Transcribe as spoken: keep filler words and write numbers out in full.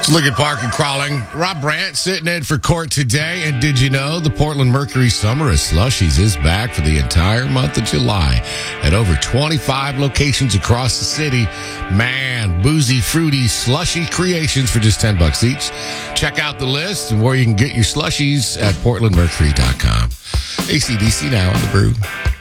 Look at Park and Crawling. Rob Brandt sitting in for court today. And did you know the Portland Mercury Summer of Slushies is back for the entire month of July at over twenty-five locations across the city. Man, boozy, fruity, slushy creations for just ten bucks each. Check out the list and where you can get your slushies at portland mercury dot com. A C D C now on the brew.